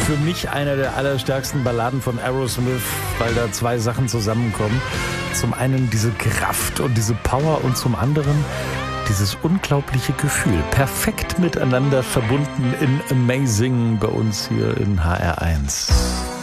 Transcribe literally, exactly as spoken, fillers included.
für mich einer der allerstärksten Balladen von Aerosmith, weil da zwei Sachen zusammenkommen. Zum einen diese Kraft und diese Power und zum anderen dieses unglaubliche Gefühl. Perfekt miteinander verbunden in Amazing bei uns hier in H R eins.